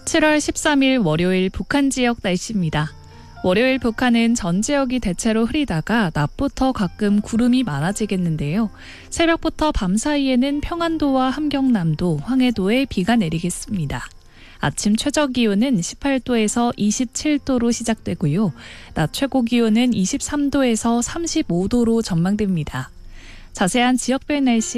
7월 13일 월요일 북한 지역 날씨입니다. 월요일 북한은 전 지역이 대체로 흐리다가 낮부터 가끔 구름이 많아지겠는데요. 새벽부터 밤 사이에는 평안도와 함경남도, 황해도에 비가 내리겠습니다. 아침 최저 기온은 18도에서 27도로 시작되고요. 낮 최고 기온은 23도에서 35도로 전망됩니다. 자세한 지역별 날씨